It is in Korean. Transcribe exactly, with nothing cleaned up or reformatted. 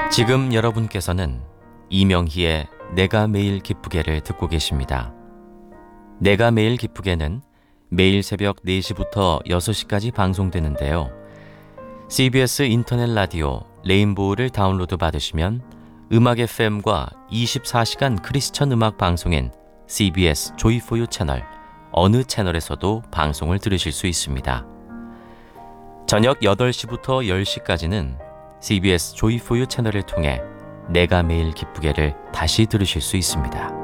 지금 여러분께서는 이명희의 내가 매일 기쁘게를 듣고 계십니다. 내가 매일 기쁘게는 매일 새벽 네 시부터 여섯 시까지 방송되는데요. 씨비에스 인터넷 라디오 레인보우를 다운로드 받으시면 음악 에프엠과 이십사 시간 크리스천 음악 방송인 씨비에스 조이포유 채널 어느 채널에서도 방송을 들으실 수 있습니다. 저녁 여덟 시부터 열 시까지는 씨비에스 조이포유 채널을 통해 내가 매일 기쁘게를 다시 들으실 수 있습니다.